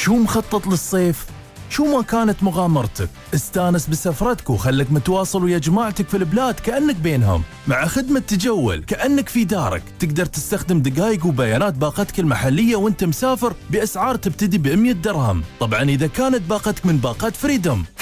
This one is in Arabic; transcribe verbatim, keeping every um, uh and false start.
شو مخطط للصيف؟ شو ما كانت مغامرتك، استانس بسفرتك وخلك متواصل ويا جماعتك في البلاد كأنك بينهم. مع خدمة تجول كأنك في دارك، تقدر تستخدم دقائق وبيانات باقتك المحلية وانت مسافر بأسعار تبتدي ب مئة درهم. طبعا إذا كانت باقتك من باقات فريدوم.